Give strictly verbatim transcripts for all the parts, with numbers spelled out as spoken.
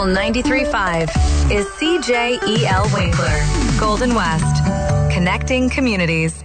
Miracle ninety-three point five is C J E L Winkler, Golden West, connecting communities.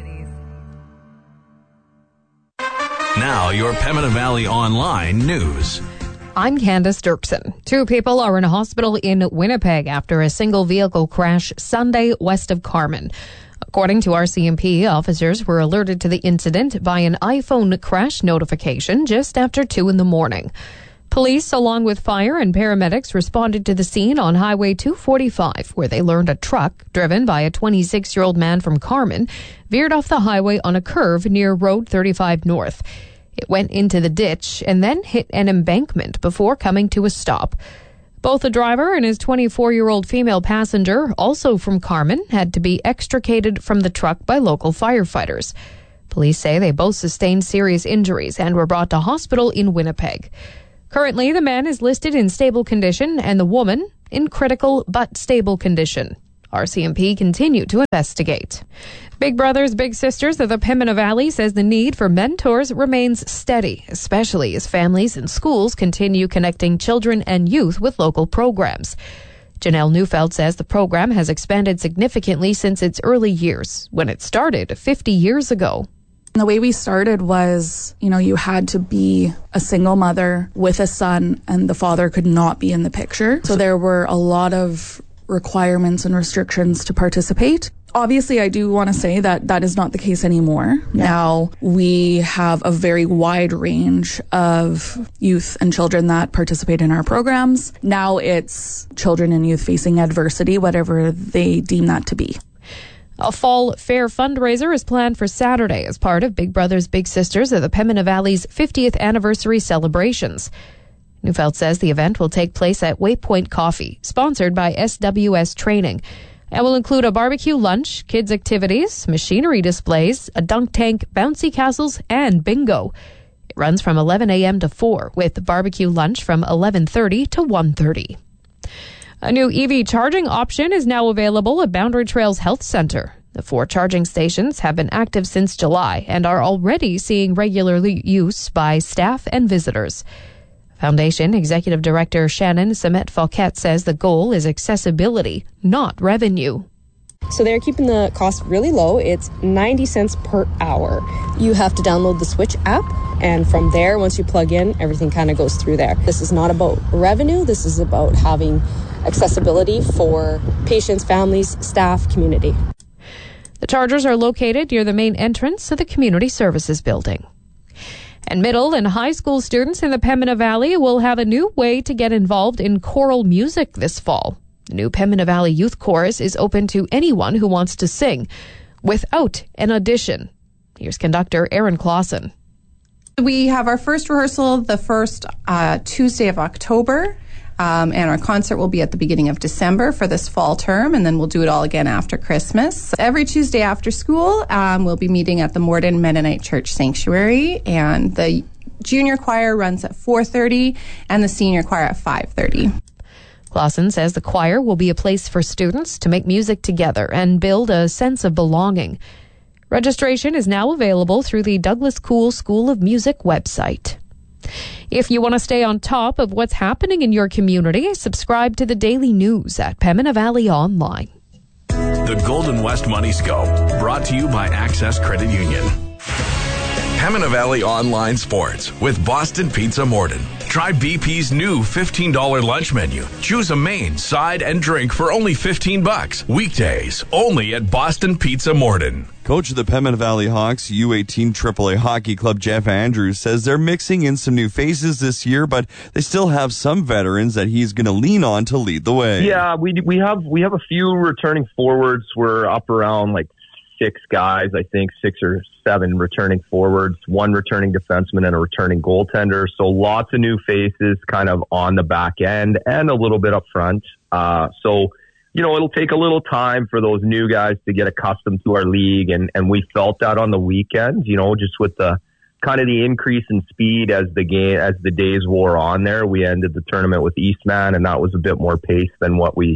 Now, your Pembina Valley Online news. I'm Candace Dirksen. Two people are in a hospital in Winnipeg after a single vehicle crash Sunday west of Carman. According to R C M P, officers were alerted to the incident by an iPhone crash notification just after two in the morning. Police, along with fire and paramedics, responded to the scene on Highway two forty-five, where they learned a truck, driven by a twenty-six-year-old man from Carman, veered off the highway on a curve near Road thirty-five North. It went into the ditch and then hit an embankment before coming to a stop. Both the driver and his twenty-four-year-old female passenger, also from Carman, had to be extricated from the truck by local firefighters. Police say they both sustained serious injuries and were brought to hospital in Winnipeg. Currently, the man is listed in stable condition and the woman in critical but stable condition. R C M P continued to investigate. Big Brothers Big Sisters of the Pembina Valley says the need for mentors remains steady, especially as families and schools continue connecting children and youth with local programs. Janelle Neufeld says the program has expanded significantly since its early years, when it started fifty years ago. The way we started was, you know, you had to be a single mother with a son and the father could not be in the picture. So there were a lot of requirements and restrictions to participate. Obviously, I do want to say that that is not the case anymore. Yeah. Now, we have a very wide range of youth and children that participate in our programs. Now it's children and youth facing adversity, whatever they deem that to be. A fall fair fundraiser is planned for Saturday as part of Big Brothers Big Sisters of the Pembina Valley's fiftieth anniversary celebrations. Neufeld says the event will take place at Waypoint Coffee, sponsored by S W S Training, and will include a barbecue lunch, kids' activities, machinery displays, a dunk tank, bouncy castles, and bingo. It runs from eleven a.m. to four, with barbecue lunch from eleven thirty to one thirty. A new E V charging option is now available at Boundary Trails Health Centre. The four charging stations have been active since July and are already seeing regular use by staff and visitors. Foundation Executive Director Shannon Semet-Fauquet says the goal is accessibility, not revenue. So they're keeping the cost really low. It's ninety cents per hour. You have to download the Switch app, and from there, once you plug in, everything kind of goes through there. This is not about revenue. This is about having accessibility for patients, families, staff, community. The chargers are located near the main entrance of the Community Services Building. And middle and high school students in the Pembina Valley will have a new way to get involved in choral music this fall. The new Pembina Valley Youth Chorus is open to anyone who wants to sing without an audition. Here's conductor Aaron Clausen. We have our first rehearsal the first uh, Tuesday of October, um, and our concert will be at the beginning of December for this fall term, and then we'll do it all again after Christmas. Every Tuesday after school, um, we'll be meeting at the Morden Mennonite Church Sanctuary, and the junior choir runs at four thirty and the senior choir at five thirty. Clausen says the choir will be a place for students to make music together and build a sense of belonging. Registration is now available through the Douglas Cool School of Music website. If you want to stay on top of what's happening in your community, subscribe to the daily news at Pembina Valley Online. The Golden West Money Scope, brought to you by Access Credit Union. Pembina Valley Online Sports with Boston Pizza Morden. Try B P's new fifteen dollars lunch menu. Choose a main, side, and drink for only fifteen bucks. Weekdays, only at Boston Pizza Morden. Coach of the Pembina Valley Hawks U eighteen triple A Hockey Club, Jeff Andrews, says they're mixing in some new faces this year, but they still have some veterans that he's going to lean on to lead the way. Yeah, we we have we have a few returning forwards. We're up around like six guys, I think six or seven returning forwards, one returning defenseman and a returning goaltender. So lots of new faces kind of on the back end and a little bit up front. Uh, so, you know, it'll take a little time for those new guys to get accustomed to our league. And, and we felt that on the weekend, you know, just with the kind of the increase in speed as the game, as the days wore on there. We ended the tournament with Eastman, and that was a bit more pace than what we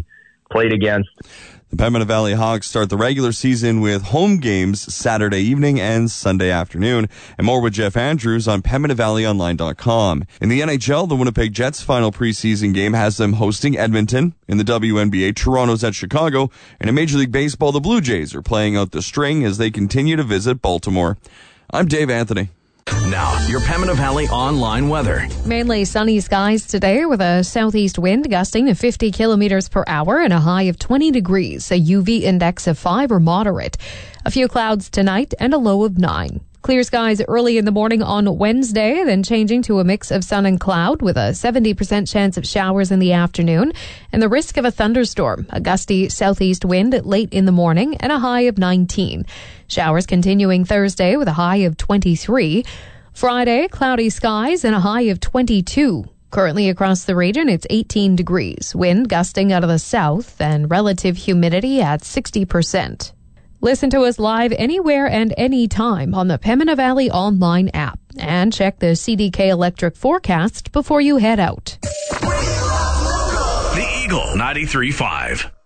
played against. The Pembina Valley Hawks start the regular season with home games Saturday evening and Sunday afternoon. And more with Jeff Andrews on Pembina Valley Online dot com. In the N H L, the Winnipeg Jets' final preseason game has them hosting Edmonton. In the W N B A, Toronto's at Chicago. And in Major League Baseball, the Blue Jays are playing out the string as they continue to visit Baltimore. I'm Dave Anthony. Now, your Pembina Valley online weather. Mainly sunny skies today with a southeast wind gusting to fifty kilometers per hour and a high of twenty degrees, a U V index of five or moderate. A few clouds tonight and a low of nine. Clear skies early in the morning on Wednesday, then changing to a mix of sun and cloud with a seventy percent chance of showers in the afternoon and the risk of a thunderstorm. A gusty southeast wind late in the morning and a high of nineteen. Showers continuing Thursday with a high of twenty-three. Friday, cloudy skies and a high of twenty-two. Currently across the region, it's eighteen degrees. Wind gusting out of the south and relative humidity at sixty percent. Listen to us live anywhere and anytime on the Pembina Valley Online app. And check the C D K Electric forecast before you head out. The Eagle ninety-three point five.